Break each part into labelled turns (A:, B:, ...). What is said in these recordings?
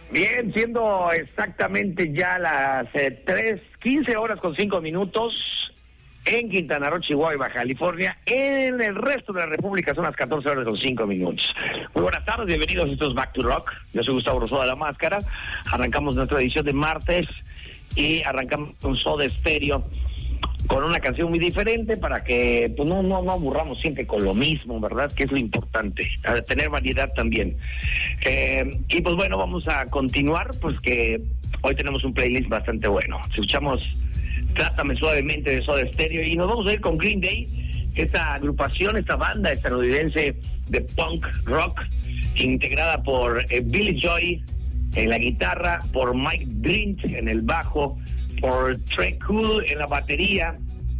A: Bien, siendo exactamente ya las 15 horas con 5 minutos en Quintana Roo, Chihuahua y Baja California. En el resto de la República son las 14 horas con 5 minutos. Muy buenas tardes, bienvenidos a estos Back to Rock. Yo soy Gustavo Rosoda de La Máscara. Arrancamos nuestra edición de martes y arrancamos con Soda Stereo con una canción muy diferente para que pues no aburramos siempre con lo mismo, ¿verdad? Que es lo importante, tener variedad también. Y pues bueno, vamos a continuar, pues que hoy tenemos un playlist bastante bueno. Escuchamos Trátame Suavemente de Soda Stereo y nos vamos a ir con Green Day, esta agrupación, esta banda estadounidense de punk rock, integrada por Billy Joy en la guitarra, por Mike Brint en el bajo, por Trey Cool en la batería.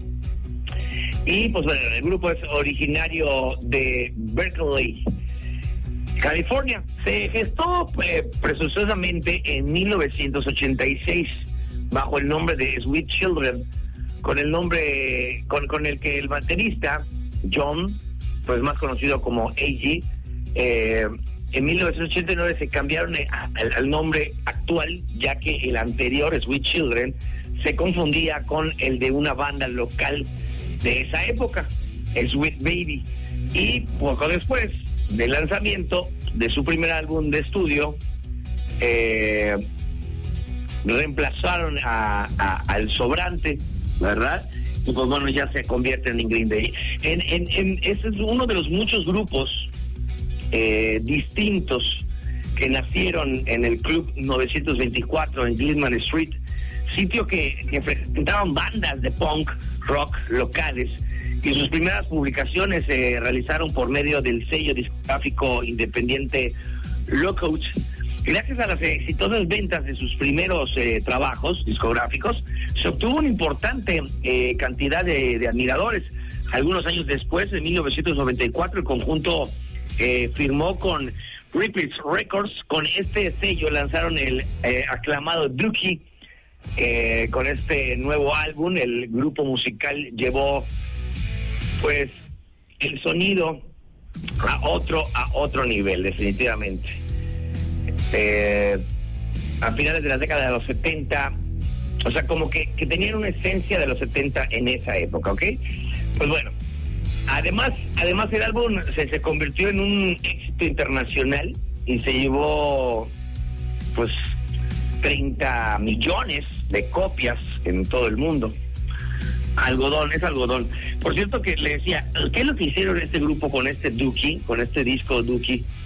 A: Y pues bueno, el grupo es originario de Berkeley, California. Se gestó presunciosamente en 1986 bajo el nombre de Sweet Children, con el nombre con el que el baterista John, pues más conocido como A.G., en 1989 se cambiaron al nombre actual, ya que el anterior, Sweet Children, se confundía con el de una banda local de esa época, el Sweet Baby. Y poco después del lanzamiento de su primer álbum de estudio, reemplazaron al sobrante, ¿verdad? Y pues bueno, ya se convierten en Green Day. Ese es uno de los muchos grupos distintos que nacieron en el Club 924 en Gilman Street, sitio que presentaban bandas de punk rock locales, y sus primeras publicaciones se realizaron por medio del sello discográfico independiente Lookout. Gracias a las exitosas ventas de sus primeros trabajos discográficos, se obtuvo una importante cantidad de admiradores. Algunos años después, en 1994, el conjunto firmó con Repeats Records. Con este sello lanzaron el aclamado Dookie. Con este nuevo álbum, el grupo musical llevó pues el sonido a otro nivel, definitivamente. A finales de la década de los 70, o sea, como que tenían una esencia de los 70 en esa época, ¿ok? Pues bueno, además el álbum se convirtió en un éxito internacional y se llevó pues 30 millones de copias en todo el mundo. Es algodón. Por cierto que le decía, ¿qué es lo que hicieron este grupo con este Dookie, con este disco Dookie?